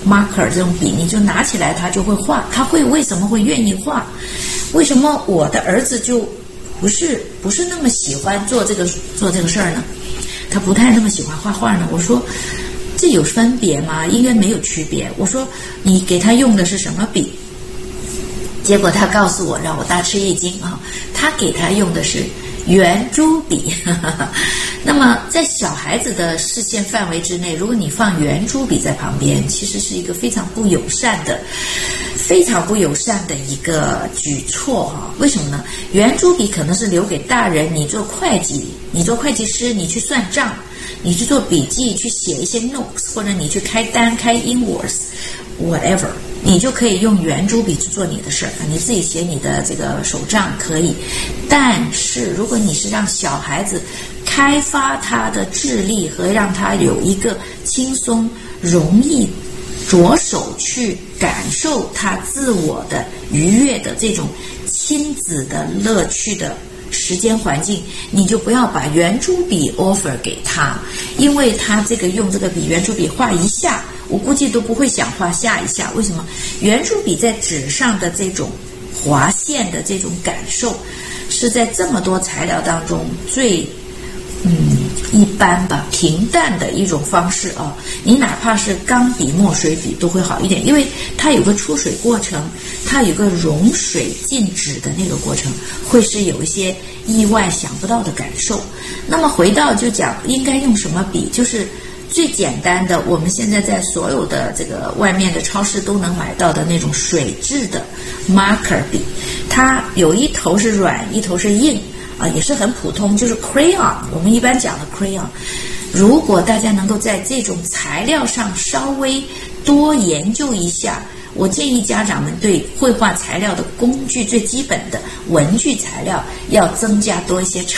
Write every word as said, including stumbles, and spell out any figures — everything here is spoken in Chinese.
marker 这种笔，你就拿起来他就会画。他会为什么会愿意画？为什么我的儿子就不是不是那么喜欢做这个做这个事儿呢？他不太那么喜欢画画呢？我说这有分别吗？应该没有区别。我说你给他用的是什么笔？结果他告诉我，让我大吃一惊啊！他给他用的是圆珠笔。那么在小孩子的视线范围之内，如果你放圆珠笔在旁边，其实是一个非常不友善的非常不友善的一个举措哈。为什么呢？圆珠笔可能是留给大人，你做会计，你做会计师，你去算账，你去做笔记，去写一些 notes， 或者你去开单开 invoice whatever， 你就可以用圆珠笔去做你的事儿，你自己写你的这个手账可以。但是如果你是让小孩子开发他的智力和让他有一个轻松容易着手去感受他自我的愉悦的这种亲子的乐趣的时间环境，你就不要把圆珠笔 offer 给他，因为他这个用这个笔圆珠笔画一下，我估计都不会想画下一下。为什么？圆珠笔在纸上的这种划线的这种感受，是在这么多材料当中最嗯一般吧，平淡的一种方式啊。你哪怕是钢笔、墨水笔都会好一点，因为它有个出水过程，它有个溶水进纸的那个过程，会是有一些意外想不到的感受。那么回到就讲应该用什么笔，就是最简单的，我们现在在所有的这个外面的超市都能买到的那种水质的 marker 笔，它有一头是软，一头是硬啊，也是很普通，就是 crayon， 我们一般讲的 crayon。如果大家能够在这种材料上稍微多研究一下，我建议家长们对绘画材料的工具最基本的文具材料要增加多一些